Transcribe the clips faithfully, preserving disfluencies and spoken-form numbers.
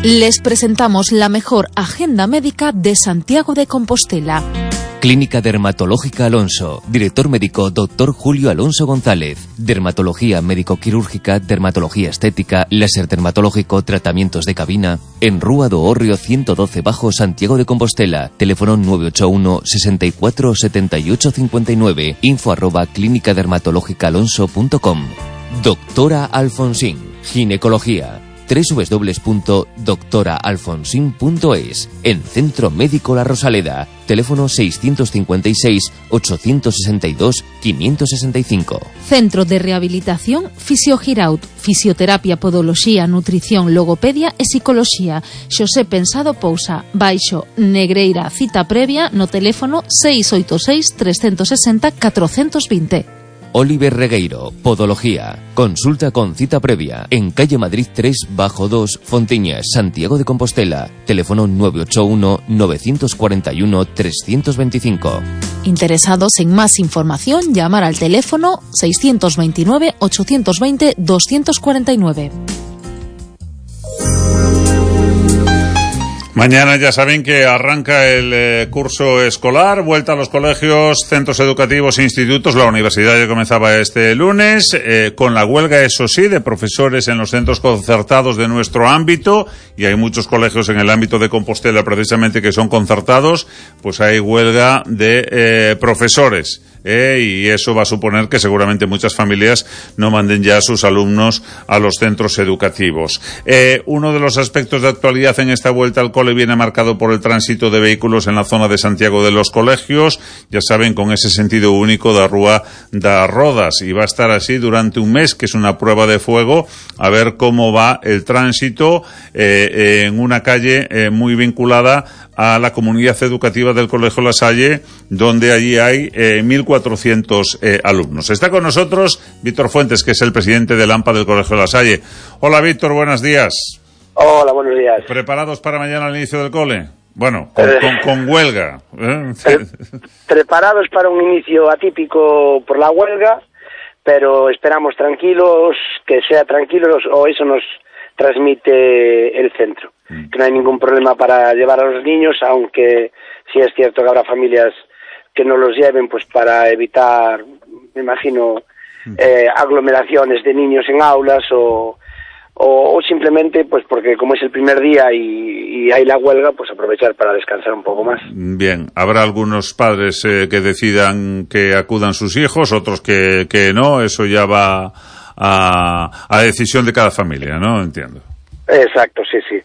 Les presentamos la mejor agenda médica de Santiago de Compostela. Clínica Dermatológica Alonso. Director médico doctor Julio Alonso González. Dermatología médico-quirúrgica, dermatología estética, láser dermatológico, tratamientos de cabina. En Rúa do Hórreo ciento doce Bajo, Santiago de Compostela. Teléfono nueve ocho uno, sesenta y cuatro, setenta y ocho cincuenta y nueve. Info arroba clínica dermatológica alonso punto com. Doctora Alfonsín. Ginecología. doble u doble u doble u punto doctora alfonsín punto es. En Centro Médico La Rosaleda. Teléfono seiscientos cincuenta y seis, ochocientos sesenta y dos, quinientos sesenta y cinco. Centro de Rehabilitación Fisiogiraut. Fisioterapia, podoloxía, nutrición, logopedia e psicoloxía. Xosé Pensado Pousa. Baixo Negreira. Cita previa no teléfono seis ocho seis, tres seis cero, cuatro dos cero. Oliver Regueiro, Podología. Consulta con cita previa en calle Madrid tres bajo dos, Fontiñas, Santiago de Compostela. Teléfono nueve ocho uno, nueve cuatro uno, tres dos cinco. Interesados en más información, llamar al teléfono seiscientos veintinueve, ochocientos veinte, doscientos cuarenta y nueve. Mañana ya saben que arranca el eh, curso escolar, vuelta a los colegios, centros educativos e institutos. La universidad ya comenzaba este lunes, eh, con la huelga, eso sí, de profesores en los centros concertados de nuestro ámbito, y hay muchos colegios en el ámbito de Compostela precisamente que son concertados, pues hay huelga de eh, profesores. Eh, y eso va a suponer que seguramente muchas familias no manden ya a sus alumnos a los centros educativos. Eh, uno de los aspectos de actualidad en esta vuelta al cole viene marcado por el tránsito de vehículos en la zona de Santiago de los colegios, ya saben, con ese sentido único da Rúa da Rodas, y va a estar así durante un mes, que es una prueba de fuego, a ver cómo va el tránsito eh, en una calle eh, muy vinculada a la comunidad educativa del Colegio La Salle, donde allí hay eh, mil cuatrocientos eh, alumnos. Está con nosotros Víctor Fuentes, que es el presidente del AMPA del Colegio La Salle. Hola, Víctor, buenos días. Hola, buenos días. ¿Preparados para mañana al inicio del cole? Bueno, con, con, con huelga. ¿eh? Preparados para un inicio atípico por la huelga, pero esperamos tranquilos, que sea tranquilos, o eso nos transmite el centro. Que no hay ningún problema para llevar a los niños, aunque sí es cierto que habrá familias que no los lleven, pues para evitar, me imagino, eh, aglomeraciones de niños en aulas, o, o, o simplemente pues porque como es el primer día y, y hay la huelga, pues aprovechar para descansar un poco más. Bien, habrá algunos padres eh, que decidan que acudan sus hijos, otros que, que no, eso ya va a, a decisión de cada familia, ¿no? Entiendo. Exacto, sí, sí.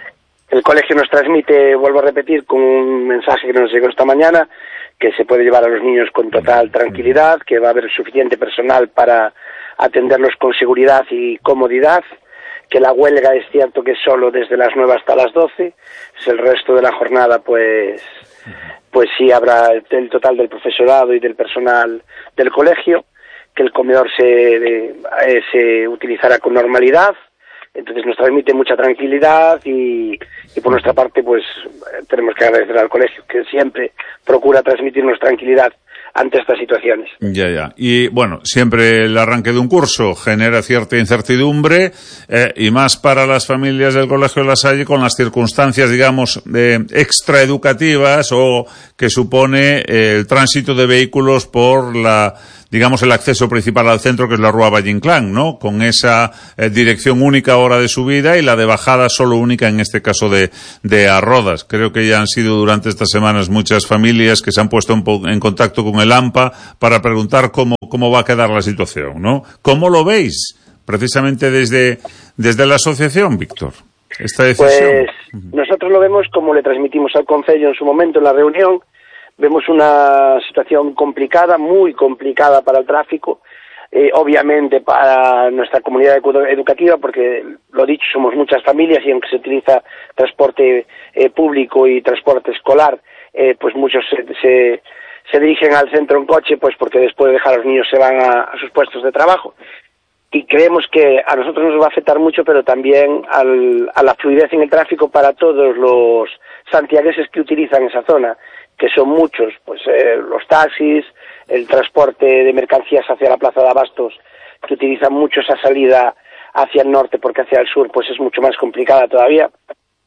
El colegio nos transmite, vuelvo a repetir, con un mensaje que nos llegó esta mañana, que se puede llevar a los niños con total tranquilidad, que va a haber suficiente personal para atenderlos con seguridad y comodidad, que la huelga es cierto que es solo desde las nueve hasta las doce, el resto de la jornada pues pues sí habrá el total del profesorado y del personal del colegio, que el comedor se, de, eh, se utilizará con normalidad. Entonces nos transmite mucha tranquilidad y, y por nuestra parte pues tenemos que agradecer al colegio, que siempre procura transmitirnos tranquilidad ante estas situaciones. Ya, ya. Y bueno, siempre el arranque de un curso genera cierta incertidumbre eh, y más para las familias del Colegio La Salle, con las circunstancias, digamos, eh, extraeducativas o que supone eh, el tránsito de vehículos por la, digamos, el acceso principal al centro, que es la Rúa Valle Inclán, ¿no? Con esa eh, dirección única hora de subida y la de bajada solo única, en este caso de, de a Rodas. Creo que ya han sido durante estas semanas muchas familias que se han puesto en, en contacto con el AMPA para preguntar cómo, cómo va a quedar la situación, ¿no? ¿Cómo lo veis? Precisamente desde, desde la asociación, Víctor, esta decisión. Pues nosotros lo vemos como le transmitimos al Concello en su momento en la reunión. Vemos una situación complicada, muy complicada para el tráfico, eh, obviamente para nuestra comunidad educativa, porque, lo dicho, somos muchas familias y aunque se utiliza transporte eh, público y transporte escolar, eh, pues muchos se, se, se dirigen al centro en coche, pues porque después de dejar a los niños se van a, a sus puestos de trabajo. Y creemos que a nosotros nos va a afectar mucho, pero también al, a la fluidez en el tráfico para todos los santiagueses que utilizan esa zona, que son muchos, pues eh, los taxis, el transporte de mercancías hacia la plaza de Abastos, que utilizan mucho esa salida hacia el norte, porque hacia el sur pues es mucho más complicada todavía.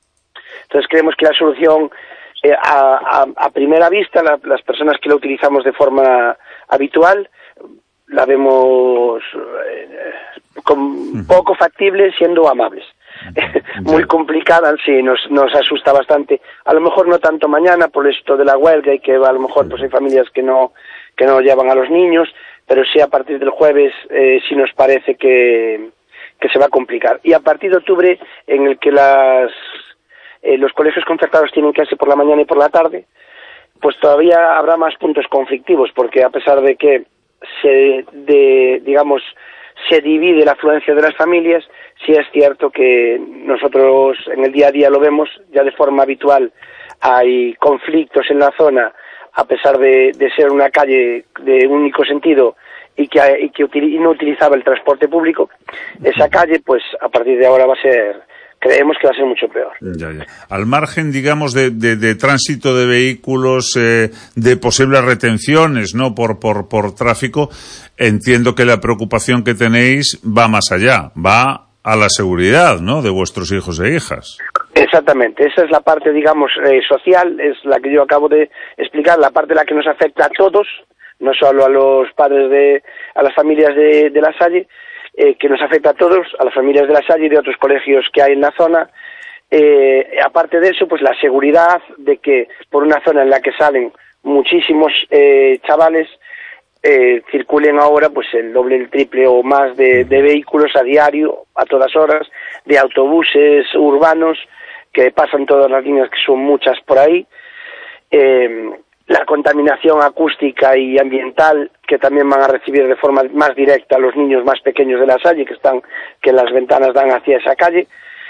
Entonces creemos que la solución, eh, a, a, a primera vista, la, las personas que la utilizamos de forma habitual, la vemos eh, con poco factible, siendo amables. Muy complicada, sí, nos, nos asusta bastante. A lo mejor no tanto mañana por esto de la huelga y que a lo mejor pues hay familias que no que no llevan a los niños, pero sí a partir del jueves eh, sí nos parece que, que se va a complicar. Y a partir de octubre, en el que las eh, los colegios concertados tienen clase por la mañana y por la tarde, pues todavía habrá más puntos conflictivos, porque a pesar de que se de, digamos se divide la afluencia de las familias, sí es cierto que nosotros en el día a día lo vemos ya de forma habitual. Hay conflictos en la zona, a pesar de, de ser una calle de único sentido y que, y que util, y no utilizaba el transporte público. Esa calle, pues a partir de ahora va a ser, creemos que va a ser mucho peor. Ya, ya. Al margen, digamos, de, de, de tránsito de vehículos, eh, de posibles retenciones, ¿no?, por, por, por tráfico, entiendo que la preocupación que tenéis va más allá, va a la seguridad, ¿no?, de vuestros hijos e hijas. Exactamente, esa es la parte, digamos, eh, social, es la que yo acabo de explicar, la parte la que nos afecta a todos, no solo a los padres de, a las familias de, de La Salle, eh, que nos afecta a todos, a las familias de La Salle y de otros colegios que hay en la zona. Eh, aparte de eso, pues la seguridad de que por una zona en la que salen muchísimos eh, chavales, eh, circulen ahora pues el doble, el triple o más de, de vehículos a diario, a todas horas, de autobuses urbanos que pasan todas las líneas, que son muchas por ahí. Eh, la contaminación acústica y ambiental, que también van a recibir de forma más directa a los niños más pequeños de La Salle, que están, que las ventanas dan hacia esa calle.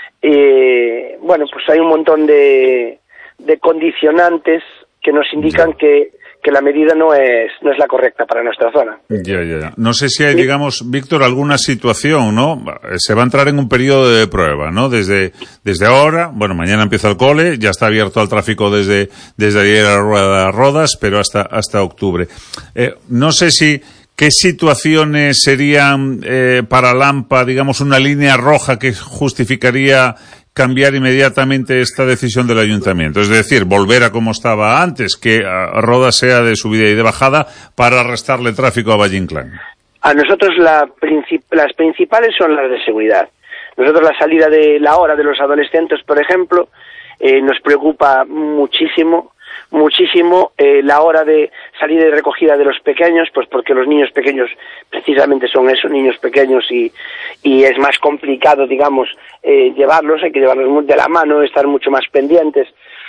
Eh, bueno, pues hay un montón de, de condicionantes que nos indican que que la medida no es no es la correcta para nuestra zona. Ya, ya, ya. No sé si hay, digamos, Víctor, alguna situación, ¿no? Se va a entrar en un periodo de prueba, ¿no? Desde desde ahora, bueno, mañana empieza el cole, ya está abierto al tráfico desde desde ayer a Rodas, pero hasta hasta octubre. Eh, no sé si qué situaciones serían eh, para Lampa, digamos, una línea roja que justificaría cambiar inmediatamente esta decisión del ayuntamiento, es decir, volver a como estaba antes, que Rodas sea de subida y de bajada para restarle tráfico a Valle Inclán. A nosotros la princip- las principales son las de seguridad. Nosotros la salida de la hora de los adolescentes, por ejemplo, eh, nos preocupa muchísimo, muchísimo eh, la hora de salida y recogida de los pequeños, pues porque los niños pequeños precisamente son eso, niños pequeños, y, y es más complicado, digamos, eh, llevarlos, hay que llevarlos de la mano, estar mucho más pendientes.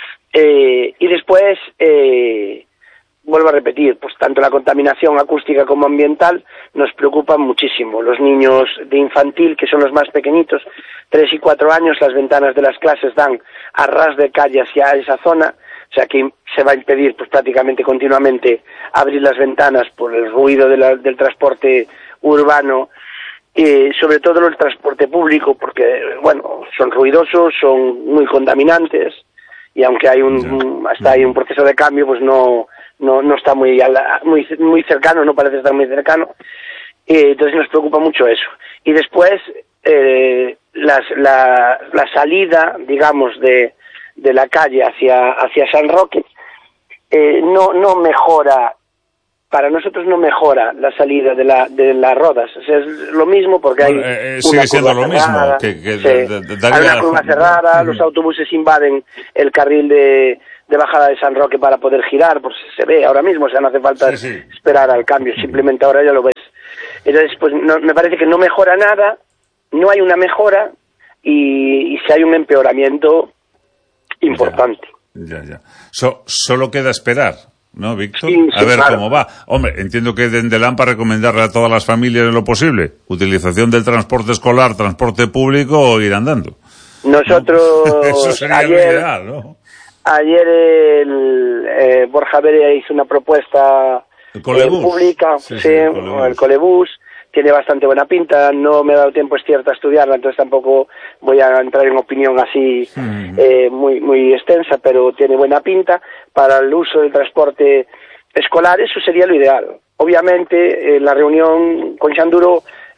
Eh, y después, eh, vuelvo a repetir, pues tanto la contaminación acústica como ambiental nos preocupan muchísimo. Los niños de infantil, que son los más pequeñitos, tres y cuatro años, las ventanas de las clases dan a ras de calle hacia esa zona, o sea que se va a impedir pues prácticamente continuamente abrir las ventanas por el ruido de la, del transporte urbano, eh, sobre todo el transporte público, porque bueno, son ruidosos, son muy contaminantes, y aunque hay un, un hasta hay un proceso de cambio, pues no no no está muy muy muy cercano, no parece estar muy cercano. Eh, entonces nos preocupa mucho eso. Y después eh, las, la la salida, digamos, de de la calle hacia hacia San Roque eh, no no mejora, para nosotros no mejora la salida de la de las Rodas, o sea, es lo mismo porque hay bueno, eh, sigue siendo lo cerrada, mismo que, que sí, de, de, de, hay una curva cerrada, uh-huh. Los autobuses invaden el carril de, de bajada de San Roque para poder girar, pues se ve ahora mismo, o sea, no hace falta sí, sí. esperar al cambio, simplemente ahora ya lo ves. Entonces, pues no, me parece que no mejora nada, no hay una mejora, y, y si hay un empeoramiento importante. Ya, ya. ya. So, solo queda esperar, ¿no, Víctor? Sí, a sí, ver claro. cómo va. Hombre, entiendo que desde Lampa recomendarle a todas las familias en lo posible utilización del transporte escolar, transporte público o ir andando. Nosotros ¿no? Eso sería ayer, lo ideal, ¿no? Ayer el, eh, Borja Berea hizo una propuesta eh, pública, sí, sí, sí, el, Colebús. el Colebús, tiene bastante buena pinta, no me ha dado tiempo, es cierto, a estudiarla, entonces tampoco voy a entrar en opinión así mm. eh, muy muy extensa, pero tiene buena pinta para el uso del transporte escolar, eso sería lo ideal. Obviamente, en la reunión con Xanduro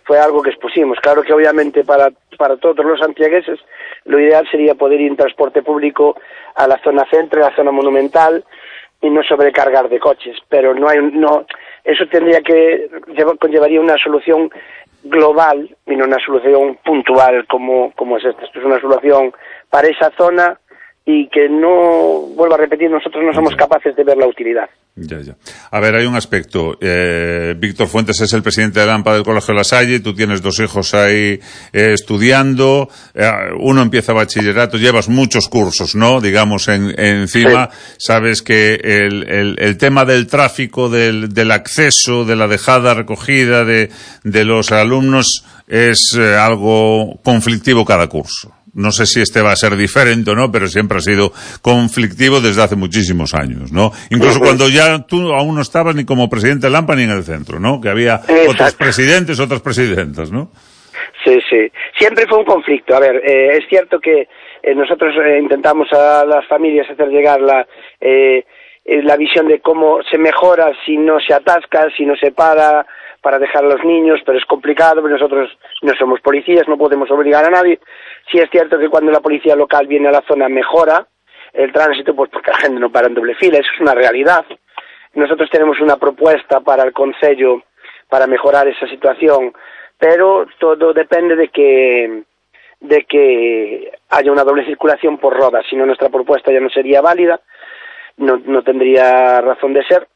fue algo que expusimos. Claro que obviamente para, para todos los santiagueses lo ideal sería poder ir en transporte público a la zona centro, a la zona monumental, y no sobrecargar de coches, pero no hay, no, eso tendría que, conllevaría una solución global y no una solución puntual como, como es esta. Esto es una solución para esa zona y que no, vuelvo a repetir, nosotros no somos capaces de ver la utilidad. Ya, ya. A ver, hay un aspecto. Eh, Víctor Fuentes es el presidente de AMPA del Colegio La Salle, tú tienes dos hijos ahí eh, estudiando, eh, uno empieza bachillerato, llevas muchos cursos, ¿no? Digamos, en, encima, sí. Sabes que el, el, el tema del tráfico, del, del acceso, de la dejada recogida de, de los alumnos es eh, algo conflictivo cada curso. No sé si este va a ser diferente o no, pero siempre ha sido conflictivo desde hace muchísimos años, ¿no? Incluso cuando ya tú aún no estabas ni como presidente del AMPA ni en el centro, ¿no? Que había Exacto. otros presidentes, otras presidentas, ¿no? Sí, sí. Siempre fue un conflicto. A ver, eh, es cierto que eh, nosotros eh, intentamos a las familias hacer llegar la, eh, la visión de cómo se mejora si no se atasca, si no se para para dejar a los niños, pero es complicado, porque nosotros no somos policías, no podemos obligar a nadie. Sí es cierto que cuando la policía local viene a la zona mejora el tránsito, pues porque la gente no para en doble fila, eso es una realidad. Nosotros tenemos una propuesta para el Concello para mejorar esa situación, pero todo depende de que de que haya una doble circulación por rodas, si no nuestra propuesta ya no sería válida, no, no tendría razón de ser.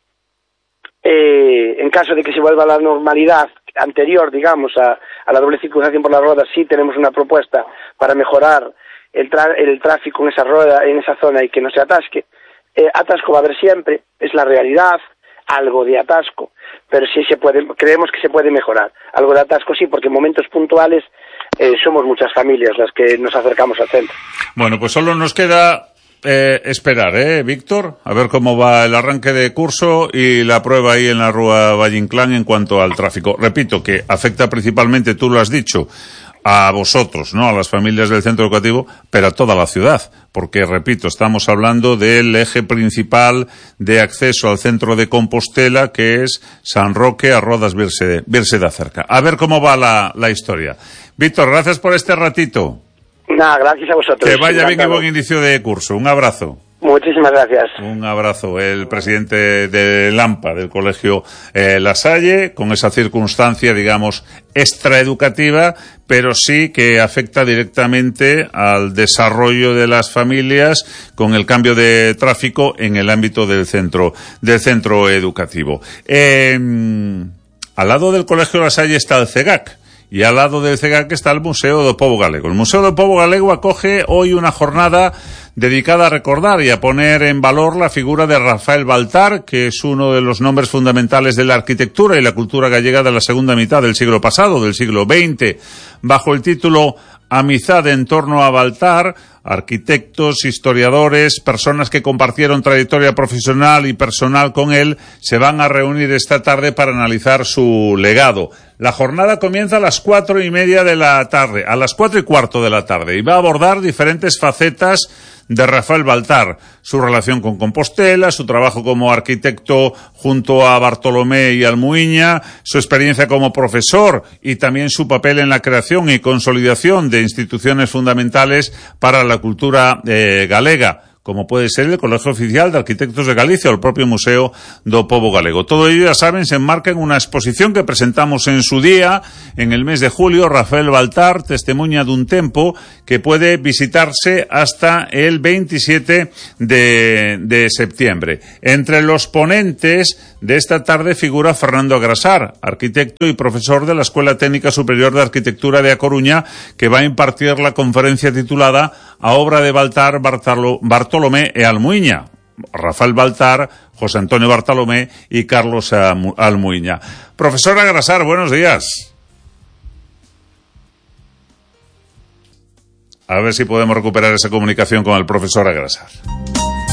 Eh, en caso de que se vuelva a la normalidad anterior, digamos, a, a la doble circulación por las ruedas, sí tenemos una propuesta para mejorar el, tra el tráfico en esa rueda, en esa zona y que no se atasque. Eh, atasco va a haber siempre, es la realidad, algo de atasco, pero sí se puede, creemos que se puede mejorar. Algo de atasco sí, porque en momentos puntuales eh, somos muchas familias las que nos acercamos al centro. Bueno, pues solo nos queda Eh, esperar, ¿eh, Víctor? A ver cómo va el arranque de curso y la prueba ahí en la Rúa Valle Inclán en cuanto al tráfico. Repito, que afecta principalmente, tú lo has dicho, a vosotros, ¿no? A las familias del centro educativo, pero a toda la ciudad. Porque, repito, estamos hablando del eje principal de acceso al centro de Compostela, que es San Roque a Rodas Birse, Birse de Acerca. A ver cómo va la, la historia. Víctor, gracias por este ratito. Nada, gracias a vosotros. Que vaya bien y buen inicio de curso. Un abrazo. Muchísimas gracias. Un abrazo. El presidente del AMPA, del Colegio eh, La Salle, con esa circunstancia, digamos, extraeducativa, pero sí que afecta directamente al desarrollo de las familias con el cambio de tráfico en el ámbito del centro, del centro educativo. Eh, al lado del Colegio La Salle está el CEGAC. Y al lado del CEGAC está el Museo do Pobo Galego. El Museo do Pobo Galego acoge hoy una jornada dedicada a recordar y a poner en valor la figura de Rafael Baltar, que es uno de los nombres fundamentales de la arquitectura y la cultura gallega de la segunda mitad del siglo pasado, del siglo veinte. Bajo el título Amizad en torno a Baltar, arquitectos, historiadores, personas que compartieron trayectoria profesional y personal con él, se van a reunir esta tarde para analizar su legado. La jornada comienza a las cuatro y media de la tarde, a las cuatro y cuarto de la tarde, y va a abordar diferentes facetas de Rafael Baltar, su relación con Compostela, su trabajo como arquitecto junto a Bartolomé y Almuiña, su experiencia como profesor y también su papel en la creación y consolidación de instituciones fundamentales para la cultura eh, galega, como puede ser el Colegio Oficial de Arquitectos de Galicia o el propio Museo do Pobo Galego. Todo ello, ya saben, se enmarca en una exposición que presentamos en su día, en el mes de julio, Rafael Baltar, testemunha dun tempo, que puede visitarse hasta el veintisiete de septiembre. Entre los ponentes de esta tarde figura Fernando Agrasar, arquitecto y profesor de la Escuela Técnica Superior de Arquitectura de A Coruña, que va a impartir la conferencia titulada A obra de Baltar, Bartolo, Bartolomé e Almuiña. Rafael Baltar, José Antonio Bartolomé y Carlos Almuiña. Profesor Agrasar, buenos días. A ver si podemos recuperar esa comunicación con el profesor Agrasar.